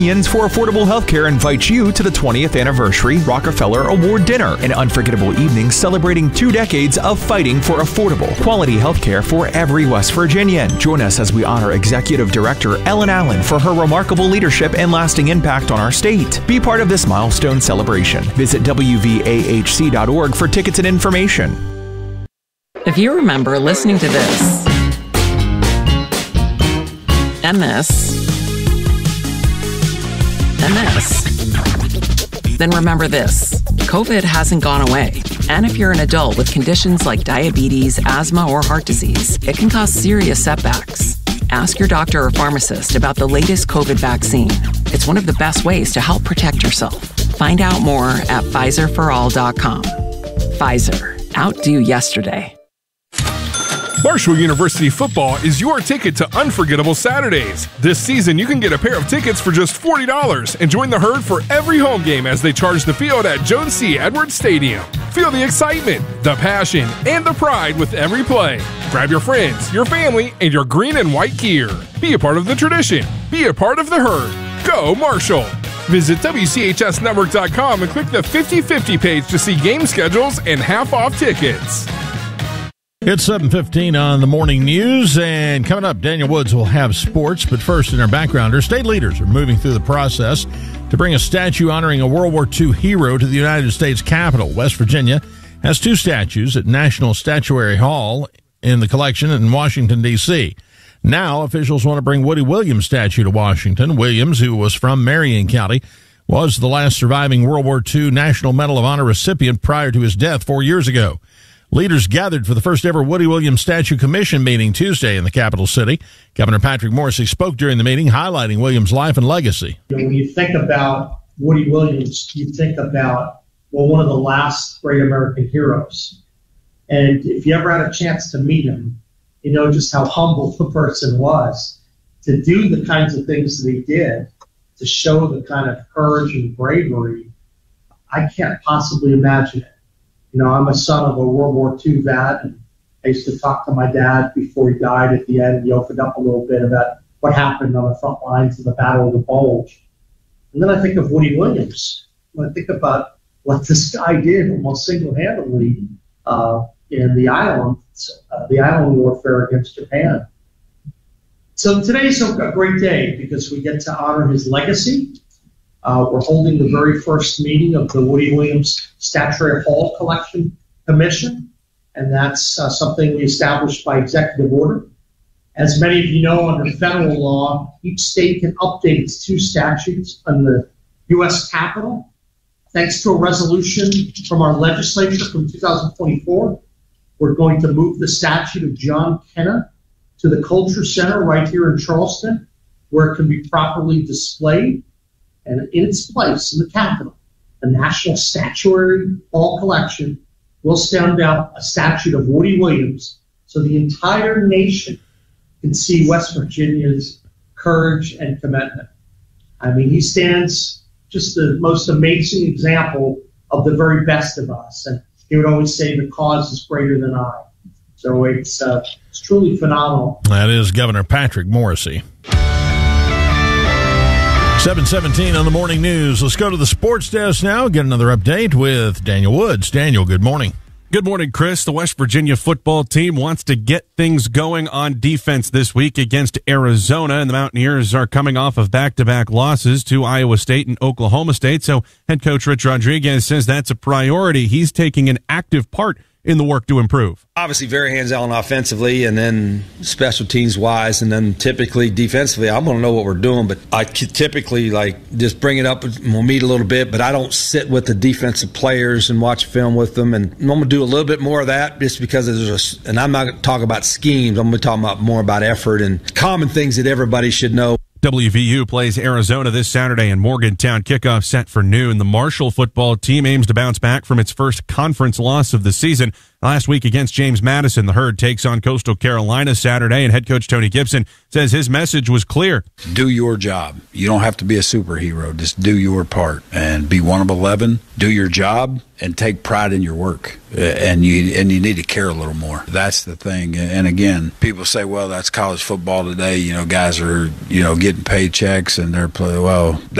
Unions for Affordable Healthcare invites you to the 20th Anniversary Rockefeller Award Dinner, an unforgettable evening celebrating 2 decades of fighting for affordable, quality healthcare for every West Virginian. Join us as we honor Executive Director Ellen Allen for her remarkable leadership and lasting impact on our state. Be part of this milestone celebration. Visit WVAHC.org for tickets and information. If you remember listening to this, and this, and this, then remember this. COVID hasn't gone away. And if you're an adult with conditions like diabetes, asthma, or heart disease, it can cause serious setbacks. Ask your doctor or pharmacist about the latest COVID vaccine. It's one of the best ways to help protect yourself. Find out more at PfizerForAll.com. Pfizer. Outdo yesterday. Marshall University football is your ticket to unforgettable Saturdays. This season, you can get a pair of tickets for just $40 and join the herd for every home game as they charge the field at Jones C. Edwards Stadium. Feel the excitement, the passion, and the pride with every play. Grab your friends, your family, and your green and white gear. Be a part of the tradition. Be a part of the herd. Go Marshall! Visit WCHSnetwork.com and click the 50/50 page to see game schedules and half-off tickets. It's 7:15 on the morning news, and coming up, Daniel Woods will have sports. But first, in our backgrounder, state leaders are moving through the process to bring a statue honoring a World War II hero to the United States Capitol. West Virginia has 2 statues at National Statuary Hall in the collection in Washington, D.C. Now, officials want to bring Woody Williams' statue to Washington. Williams, who was from Marion County, was the last surviving World War II National Medal of Honor recipient prior to his death 4 years ago. Leaders gathered for the first ever Woody Williams Statue Commission meeting Tuesday in the capital city. Governor Patrick Morrisey spoke during the meeting, highlighting Williams' life and legacy. When you think about Woody Williams, you think about, well, one of the last great American heroes. And if you ever had a chance to meet him, you know just how humble the person was. To do the kinds of things that he did, to show the kind of courage and bravery, I can't possibly imagine it. You know, I'm a son of a World War II vet, and I used to talk to my dad before he died at the end, and he opened up a little bit about what happened on the front lines of the Battle of the Bulge. And then I think of Woody Williams. When I think about what this guy did almost single-handedly in the island warfare against Japan. So today's a great day because we get to honor his legacy. We're holding the very first meeting of the Woody Williams Statuary Hall Collection Commission, and that's something we established by executive order. As many of you know, under federal law, each state can update its 2 statues on the U.S. Capitol. Thanks to a resolution from our legislature from 2024, we're going to move the statue of John Kenna to the Culture Center right here in Charleston, where it can be properly displayed. And in its place in the Capitol, the National Statuary Hall Collection will stand out a statue of Woody Williams so the entire nation can see West Virginia's courage and commitment. I mean, he stands just the most amazing example of the very best of us. And he would always say, the cause is greater than I. So it's truly phenomenal. That is Governor Patrick Morrisey. 7:17 on the morning news. Let's go to the sports desk now, get another update with Daniel Woods. Daniel, good morning. Good morning, Chris. The West Virginia football team wants to get things going on defense this week against Arizona, and the Mountaineers are coming off of back-to-back losses to Iowa State and Oklahoma State, so head coach Rich Rodriguez says that's a priority. He's taking an active part in the work to improve. Obviously very hands-on offensively, and then special teams-wise, and then typically defensively. I'm going to know what we're doing, but I typically just bring it up and we'll meet a little bit, but I don't sit with the defensive players and watch film with them, and I'm going to do a little bit more of that just because and I'm not going to talk about schemes. I'm going to talk more about effort and common things that everybody should know. WVU plays Arizona this Saturday in Morgantown. Kickoff set for noon. The Marshall football team aims to bounce back from its first conference loss of the season. Last week against James Madison, the Herd takes on Coastal Carolina Saturday, and head coach Tony Gibson says his message was clear. Do your job. You don't have to be a superhero. Just do your part and be one of 11. Do your job and take pride in your work. And you need to care a little more. That's the thing. And again, people say, well, that's college football today. Guys are, getting paychecks and they're playing. Well,